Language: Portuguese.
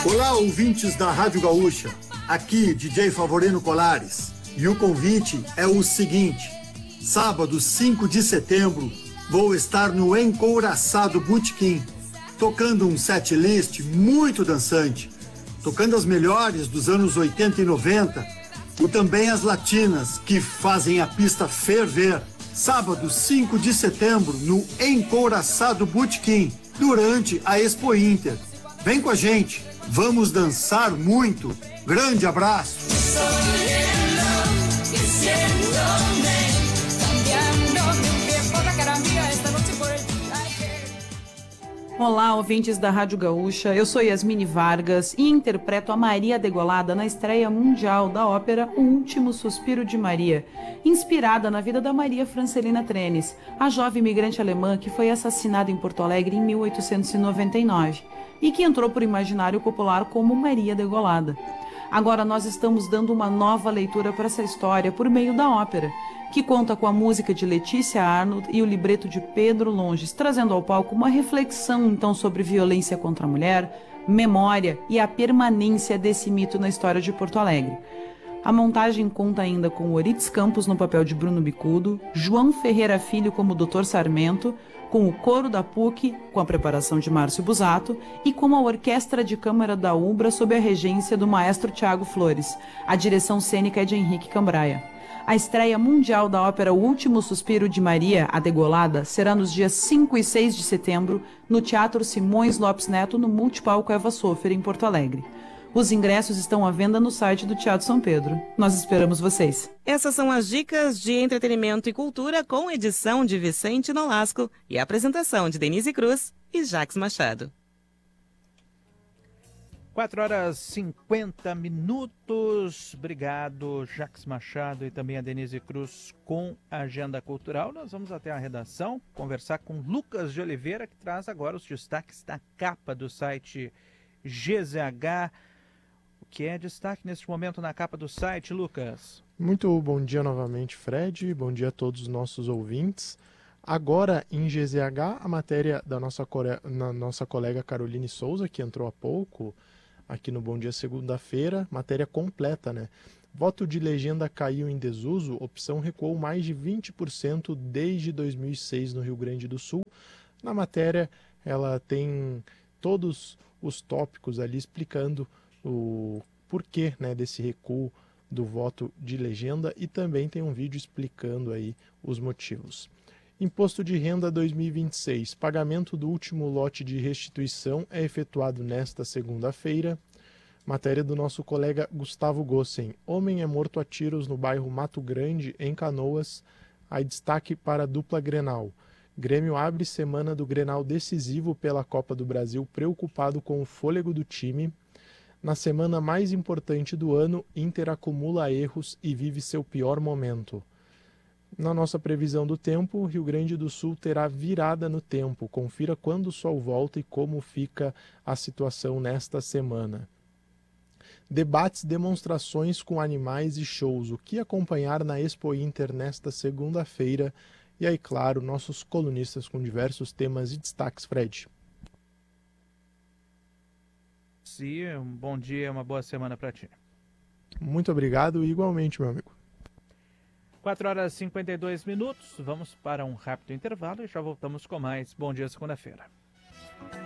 Olá, ouvintes da Rádio Gaúcha. Aqui, DJ Favorino Colares. E o convite é o seguinte: sábado, 5 de setembro, vou estar no Encouraçado Botequim, tocando um setlist muito dançante, tocando as melhores dos anos 80 e 90, e também as latinas, que fazem a pista ferver. Sábado, 5 de setembro, no Encouraçado Botequim, durante a Expo Inter. Vem com a gente, vamos dançar muito. Grande abraço! Olá, ouvintes da Rádio Gaúcha, eu sou Yasmine Vargas e interpreto a Maria Degolada na estreia mundial da ópera O Último Suspiro de Maria, inspirada na vida da Maria Francelina Trenes, a jovem imigrante alemã que foi assassinada em Porto Alegre em 1899 e que entrou para o imaginário popular como Maria Degolada. Agora nós estamos dando uma nova leitura para essa história por meio da ópera, que conta com a música de Letícia Arnold e o libreto de Pedro Longes, trazendo ao palco uma reflexão então sobre violência contra a mulher, memória e a permanência desse mito na história de Porto Alegre. A montagem conta ainda com Orides Campos no papel de Bruno Bicudo, João Ferreira Filho como Dr. Sarmento, com o coro da PUC, com a preparação de Márcio Busato, e com a Orquestra de Câmara da Ubra sob a regência do maestro Tiago Flores. A direção cênica é de Henrique Cambraia. A estreia mundial da ópera O Último Suspiro de Maria, a Degolada, será nos dias 5 e 6 de setembro, no Teatro Simões Lopes Neto, no Multipalco Eva Sofer, em Porto Alegre. Os ingressos estão à venda no site do Teatro São Pedro. Nós esperamos vocês. Essas são as dicas de entretenimento e cultura com edição de Vicente Nolasco e apresentação de Denise Cruz e Jacques Machado. 4h50. Obrigado, Jacques Machado e também a Denise Cruz com a Agenda Cultural. Nós vamos até a redação conversar com Lucas de Oliveira, que traz agora os destaques da capa do site GZH. O que é destaque neste momento na capa do site, Lucas? Muito bom dia novamente, Fred. Bom dia a todos os nossos ouvintes. Agora em GZH, a matéria da nossa colega Caroline Souza, que entrou há pouco aqui no Bom Dia Segunda-feira, matéria completa, né? Voto de legenda caiu em desuso, opção recuou mais de 20% desde 2006 no Rio Grande do Sul. Na matéria, ela tem todos os tópicos ali explicando o porquê, né, desse recuo do voto de legenda, e também tem um vídeo explicando aí os motivos. Imposto de Renda 2026. Pagamento do último lote de restituição é efetuado nesta segunda-feira. Matéria do nosso colega Gustavo Gossen. Homem é morto a tiros no bairro Mato Grande, em Canoas. Aí destaque para a dupla Grenal. Grêmio abre semana do Grenal decisivo pela Copa do Brasil, preocupado com o fôlego do time. Na semana mais importante do ano, Inter acumula erros e vive seu pior momento. Na nossa previsão do tempo, Rio Grande do Sul terá virada no tempo. Confira quando o sol volta e como fica a situação nesta semana. Debates, demonstrações com animais e shows. O que acompanhar na Expo Inter nesta segunda-feira? E aí, claro, nossos colunistas com diversos temas e destaques, Fred. Sim, um bom dia, uma boa semana para ti. Muito obrigado e igualmente, meu amigo. 4h52. Vamos para um rápido intervalo e já voltamos com mais Bom Dia Segunda-feira.